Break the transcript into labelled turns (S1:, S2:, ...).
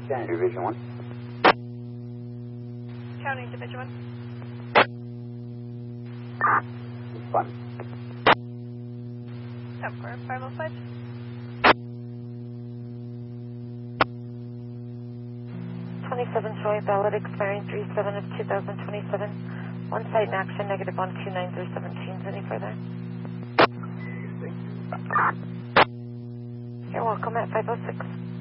S1: County Division 1.
S2: County Division 1.
S1: Fun.
S2: Epcor 505.
S3: Troy, valid expiring 3/7 of 2027. One site in action, negative 129/17. Any further? You're welcome at 506.